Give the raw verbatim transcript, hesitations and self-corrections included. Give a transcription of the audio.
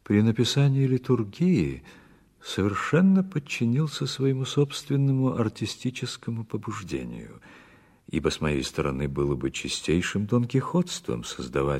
при написании литургии совершенно подчинился своему собственному артистическому побуждению, ибо с моей стороны было бы чистейшим донкихотством создавать